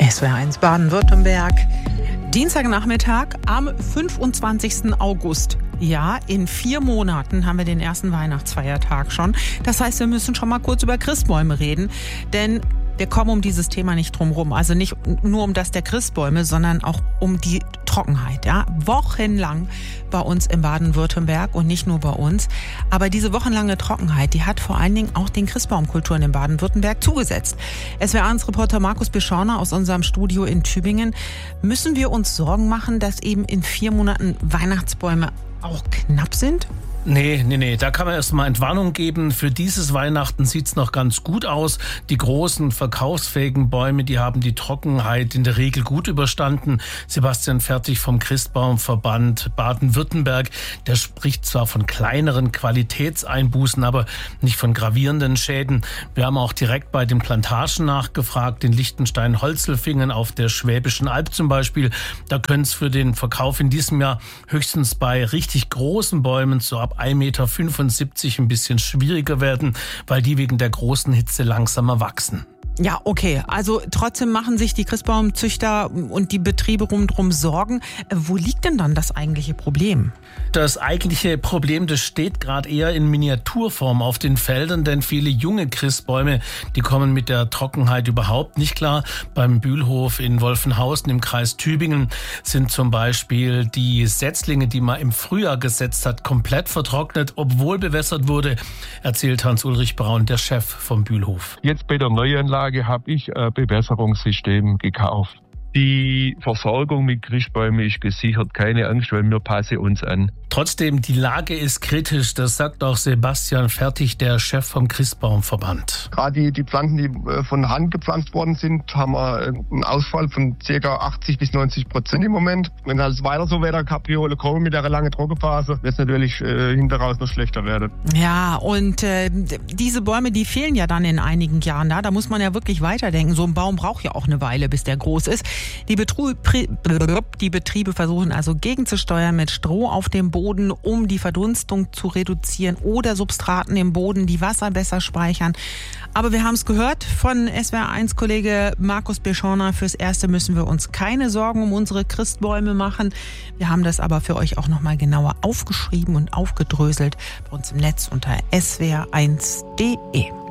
SWR1 Baden-Württemberg. Dienstagnachmittag am 25. August. Ja, in 4 Monaten haben wir den ersten Weihnachtsfeiertag schon. Das heißt, wir müssen schon mal kurz über Christbäume reden, denn wir kommen um dieses Thema nicht drum rum. Also nicht nur um das der Christbäume, sondern auch um die Trockenheit. Ja, wochenlang bei uns in Baden-Württemberg und nicht nur bei uns. Aber diese wochenlange Trockenheit, die hat vor allen Dingen auch den Christbaumkulturen in Baden-Württemberg zugesetzt. SWR1-Reporter Markus Beschorner aus unserem Studio in Tübingen. Müssen wir uns Sorgen machen, dass eben in 4 Monaten Weihnachtsbäume auch knapp sind? Nee. Da kann man erstmal Entwarnung geben. Für dieses Weihnachten sieht's noch ganz gut aus. Die großen, verkaufsfähigen Bäume, die haben die Trockenheit in der Regel gut überstanden. Sebastian Fertig vom Christbaumverband Baden-Württemberg, der spricht zwar von kleineren Qualitätseinbußen, aber nicht von gravierenden Schäden. Wir haben auch direkt bei den Plantagen nachgefragt, in Liechtenstein-Holzelfingen auf der Schwäbischen Alb zum Beispiel. Da können es für den Verkauf in diesem Jahr höchstens bei richtig großen Bäumen so ab 1,75 Meter ein bisschen schwieriger werden, weil die wegen der großen Hitze langsamer wachsen. Ja, okay. Also trotzdem machen sich die Christbaumzüchter und die Betriebe rundherum Sorgen. Wo liegt denn dann das eigentliche Problem? Das eigentliche Problem, das steht gerade eher in Miniaturform auf den Feldern, denn viele junge Christbäume, die kommen mit der Trockenheit überhaupt nicht klar. Beim Bühlhof in Wolfenhausen im Kreis Tübingen sind zum Beispiel die Setzlinge, die man im Frühjahr gesetzt hat, komplett vertrocknet, obwohl bewässert wurde, erzählt Hans-Ulrich Braun, der Chef vom Bühlhof. Jetzt bei der Neuanlage habe ich ein Bewässerungssystem gekauft. Die Versorgung mit Christbäumen ist gesichert, keine Angst, weil wir passen uns an. Trotzdem, die Lage ist kritisch, das sagt auch Sebastian Fertig, der Chef vom Christbaumverband. Gerade die Pflanzen, die von Hand gepflanzt worden sind, haben wir einen Ausfall von ca. 80-90% im Moment. Wenn es weiter so weiter Kapriole kommen mit der langen Trockenphase, wird es natürlich hinteraus noch schlechter werden. Ja, und diese Bäume, die fehlen ja dann in einigen Jahren. Da muss man ja wirklich weiterdenken. So ein Baum braucht ja auch eine Weile, bis der groß ist. Die Betriebe versuchen also gegenzusteuern mit Stroh auf dem Boden, um die Verdunstung zu reduzieren oder Substraten im Boden, die Wasser besser speichern. Aber wir haben es gehört von SWR1-Kollege Markus Beschorner. Fürs Erste müssen wir uns keine Sorgen um unsere Christbäume machen. Wir haben das aber für euch auch nochmal genauer aufgeschrieben und aufgedröselt bei uns im Netz unter swr1.de.